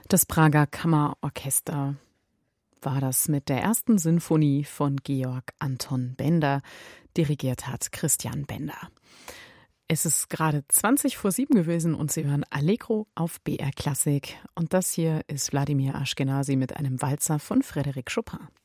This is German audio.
Das Prager Kammerorchester war das mit der ersten Sinfonie von Georg Anton Benda. Dirigiert hat Christian Benda. Es ist gerade 7:20 gewesen und Sie hören Allegro auf BR Klassik. Und das hier ist Wladimir Aschkenasy mit einem Walzer von Frédéric Chopin.